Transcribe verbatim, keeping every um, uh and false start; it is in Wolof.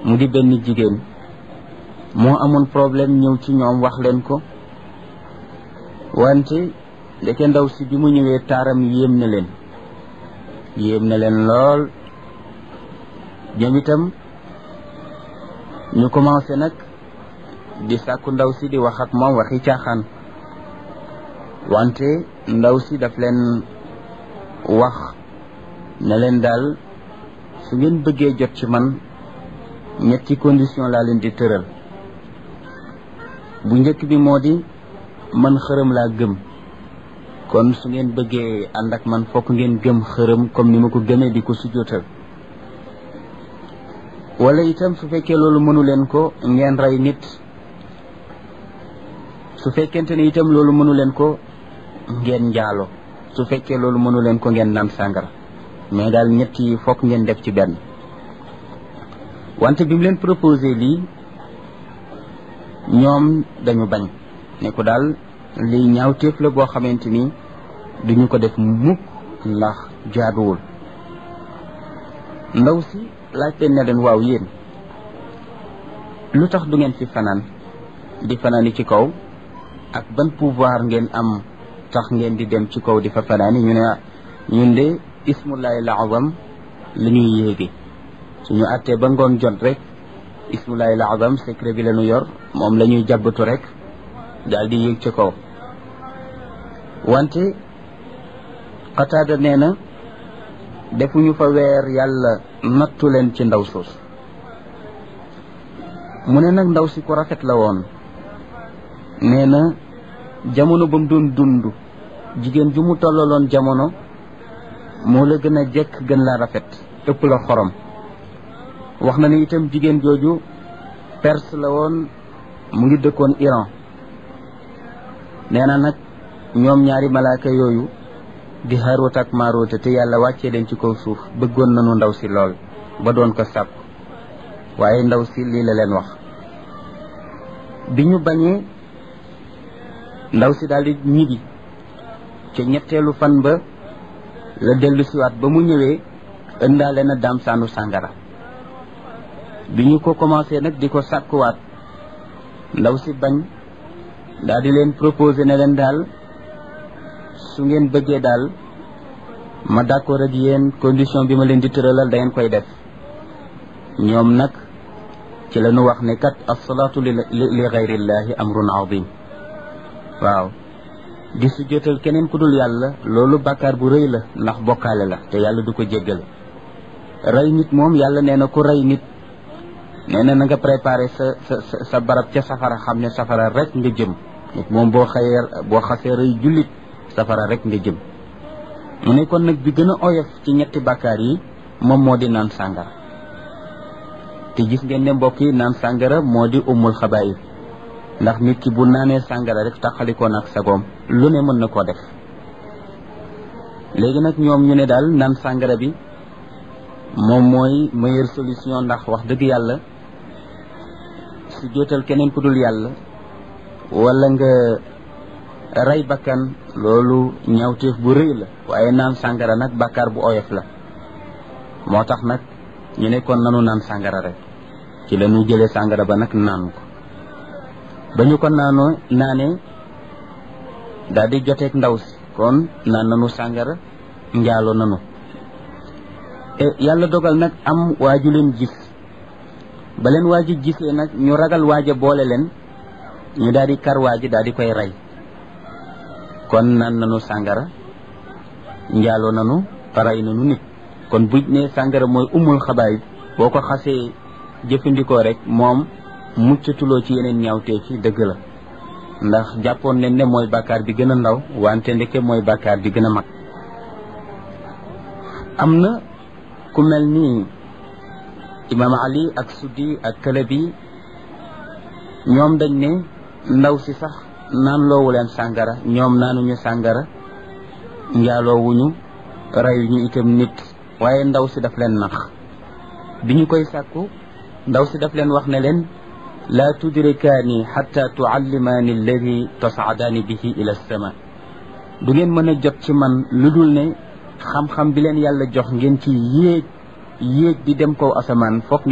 mu di benn jigéen moo amoon problème ñëw ci ñoom wax leen ko wante ndeke ndaw si bi mu ñëwee taaram yéem na leen yéem na leen lool ñoom itam ñu commencé nag di sàkku ndaw si di wax ak moom waxi caaxaan wante ndaw si daf leen wax ne leen daal su ngeen bëggee jot ci man ñetti condition laa leen di tëral bu njëkk bi moo di man xërëm laa gëm kon su ngeen bëggee ànd ak man fokk ngeen gëm xërëm comme ni ma ko gëmee di ko sujjóotal wala itam su fekkee loolu mënu leen ko ngeen rey nit su fekkente ne itam loolu mënu leen ko ngeen njaalo su fekkee loolu mënu leen ko ngeen naan sàngara mais daal ñett yi fokk ngeen def ci benn wante bi mu leen proposé lii ñoom dañu bañ ne ko daal lii ñaawteef la boo xamante ni duñu ko def mukk ndax jaaduwul ndaw si laaj leen ne leen waaw yéen lu tax du ngeen fi fanaan di fanaani ci kaw ak ban pouvoir ngeen am tax ngeen di dem ci kaw di fa fanaani ñu ne ñun de ismullahi laazam la ñuy yéegi suñu àttee ba ngoon jot rek ismullahi laazam secret bi la ñu yor moom la ñuy jàbbatu rek daal di yéeg ci kaw wante Qataada nee na defuñu fa weer yàlla nattu leen ci ndaw soos mu ne nag ndaw si ku rafet la woon nee na jamono ba mu doon dund jigéen ju mu tollaloon jamono moo la gën a jekk gën la rafet ëpp la xorom wax na ne itam jigéen jooju perse la woon mu ngi dëkkoon Iran nee na nag ñoom ñaari malaaka yooyu di Haaruut ak Maaruut te yàlla wàccee leen ci kaw suuf bëggoon nañu ndaw si lool ba doon ko sàpp waaye ndaw si lii la leen wax bi ñu bañee ndaw si daal di ñibbi ca ñetteelu fan ba la dellu siwaat ba mu ñëwee ëndaale na daam saanu sàngara bi ñu ko commencé nag di ko sàkkuwaat ndaw si bañ daal di leen proposé ne leen daal su ngeen bëggee daal ma d'accord ak yéen condition bi ma leen di tëralal da ngeen koy def ñoom nag ci la ñu wax ne kat as-salaatu li li gayrillahi amrun azim waaw di su jotal keneen ku dul yàlla loolu bàkkaar bu rëy la ndax bokkaale la te yàlla du ko jéggale rey nit moom yàlla nee na ku rey nit nee na na nga préparé sa sa sa barab ca safara xam ne safara rek nga jëm nit moom boo xëyee boo xasee rëy jullit safara rek nga jëm mu ne kon nag bi gën a oyof ci ñetti bàkkaar yi moom moo di naan sàngara te gis ngeen ne mbokk yi naan sàngara moo di umul xabaayir ndax nit ki bu naanee sàngara rek taxalikoon ak sagoom lu ne mën na koo def léegi nag ñoom ñu ne daal naan sàngara bi moom mooy meilleure solution ndax wax dëgg yàlla su jootal keneen ku dul yàlla wala nga rey bakkan loolu ñaawteef bu rëy la waaye naan sàngara nag bàkkaar bu oyof la moo tax nag ñu ne kon nanu naan sàngara rek ci la ñu jëlee sàngara ba nag naan ko ba ñu ko naanoo naanee daal di joteeg ndaw si kon naan nanu sàngara njaaloo nanu e yàlla dogal nag am waaju leen gis ba leen waaji gisee nag ñu ragal waaja boole leen ñu daal di kar waaji daal di koy rey kon naan nanu sàngara njaaloo nanu rey nanu nit kon buñ ne sàngara mooy umul xabaay boo ko xasee jëfandikoo rek moom muccatuloo ci yeneen ñaawtee ci dëgg la ndax jàppoon nañ ne mooy bàkkaar bi gën a ndaw wante ndeke mooy bàkkaar bi gën a mag am na ku mel ni imaam Ali ak Suddi ak Kalabi ñoom dañ ne ndaw si sax naan loowu leen sàngara ñoom naanuñu sàngara njaaloowuñu reyuñu itam nit waaye ndaw si daf leen nax bi ñu koy sàkku ndaw si daf leen wax ne leen laa tudrikaani xatta tuallimaani alladi tasaadaani bihi ila sama du ngeen mën a jot ci man lu dul ne xam-xam bi leen yàlla jox ngeen ci yéeg yéeg di dem kaw asamaan foog